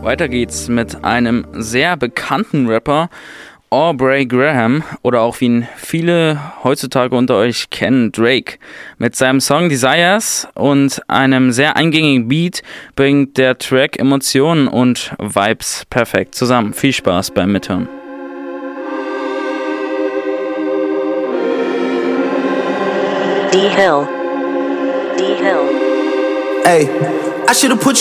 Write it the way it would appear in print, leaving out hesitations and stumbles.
Weiter geht's mit einem sehr bekannten Rapper, Aubrey Graham, oder auch wie ihn viele heutzutage unter euch kennen, Drake. Mit seinem Song Desires und einem sehr eingängigen Beat bringt der Track Emotionen und Vibes perfekt zusammen. Viel Spaß beim Mithören. D-Hill. Hey, I should have put